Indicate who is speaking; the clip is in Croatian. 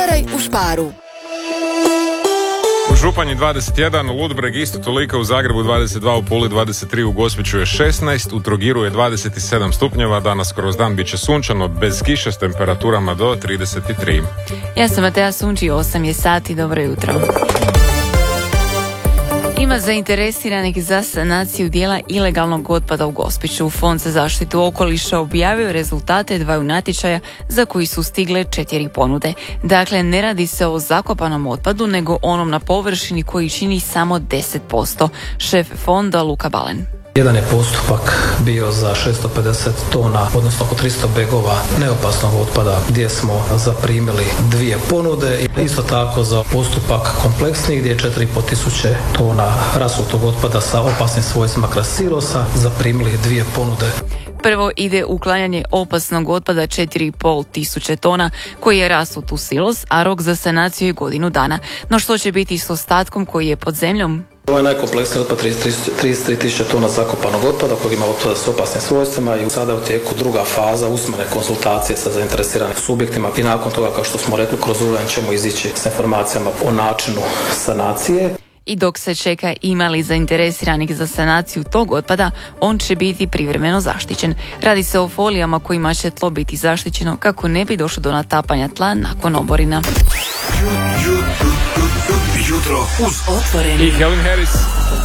Speaker 1: Otvaraj u Sparu.
Speaker 2: U Županji 21, u Ludbreg isto toliko, u Zagrebu 22, u Puli 23, u Gospiću je 16, u Trogiru je 27 stupnjeva, danas kroz dan bit će sunčano, bez kiše s temperaturama do 33.
Speaker 3: Ja sam Matea Sunči, 8 je sati, dobro jutro. Ima zainteresiranih za sanaciju dijela ilegalnog otpada u Gospiću. Fond za zaštitu okoliša objavio rezultate dvaju natječaja za koji su stigle 4 ponude. Dakle, ne radi se o zakopanom otpadu, nego onom na površini koji čini samo 10%. Šef fonda Luka Balen.
Speaker 4: Jedan je postupak bio za 650 tona, odnosno oko 300 begova neopasnog otpada, gdje smo zaprimili 2 ponude. Isto tako za postupak kompleksni, gdje je 4500 tona rasutog otpada sa opasnim svojstvima krasilosa zaprimili 2 ponude.
Speaker 3: Prvo ide uklanjanje opasnog otpada 4500 tona koji je rasut u silos, a rok za sanaciju je godinu dana. No što će biti s ostatkom koji je pod zemljom?
Speaker 4: Ovo je najkompleksniji otpad, 33.000 tona zakopanog otpada kojeg ima otpada s opasnim svojstvima i sada je u tijeku druga faza usmene konsultacije sa zainteresiranim subjektima i nakon toga, kao što smo rekli, kroz rujan ćemo izići s informacijama o načinu sanacije.
Speaker 3: I dok se čeka ima li zainteresiranih za sanaciju tog otpada, on će biti privremeno zaštićen. Radi se o folijama kojima će tlo biti zaštićeno kako ne bi došlo do natapanja tla nakon oborina.
Speaker 1: Jutro uz Otvoreni.
Speaker 2: I Helen Harris.